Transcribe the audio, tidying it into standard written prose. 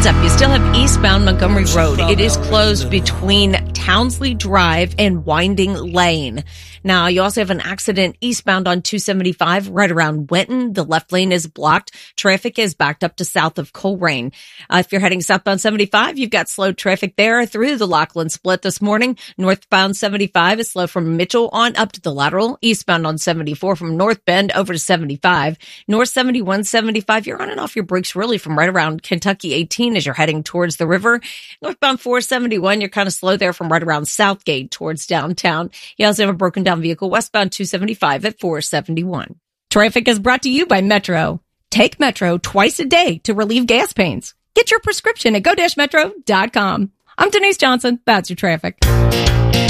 Heads up, you still have eastbound Montgomery Road. It is closed between Townsley Drive and Winding Lane. Now, you also have an accident eastbound on 275 right around Winton. The left lane is blocked. Traffic is backed up to south of Coleraine. If you're heading southbound 75, you've got slow traffic there through the Lachlan Split this morning. Northbound 75 is slow from Mitchell on up to the lateral. Eastbound on 74 from North Bend over to 75. North 71, 75, you're on and off your brakes really from right around Kentucky 18 as you're heading towards the river. Northbound 471, you're kind of slow there from right around Southgate towards downtown. You also have a broken down vehicle westbound 275 at 471. Traffic is brought to you by Metro. Take Metro twice a day to relieve gas pains. Get your prescription at go-metro.com. I'm Denise Johnson. That's your traffic.